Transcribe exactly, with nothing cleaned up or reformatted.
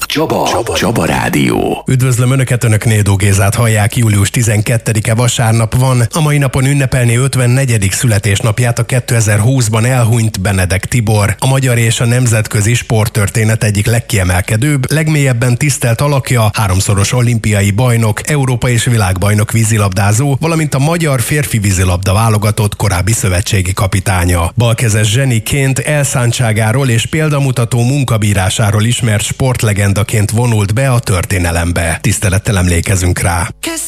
Csaba, Csaba, Csaba Rádió. Üdvözlöm Önöket, Önök Nédó Gézát hallják, július tizenkettedike vasárnap van. A mai napon ünnepelni ötvennegyedik születésnapját a kétezer-húszban elhunyt Benedek Tibor, a magyar és a nemzetközi sporttörténet egyik legkiemelkedőbb, legmélyebben tisztelt alakja, háromszoros olimpiai bajnok, Európa és világbajnok vízilabdázó, valamint a magyar férfi vízilabda válogatott korábbi szövetségi kapitánya. Balkezes zseniként, elszántságáról és példamutató munkabírásáról ismert sportlegendaként vonult be a történelembe. Tisztelettel emlékezünk rá.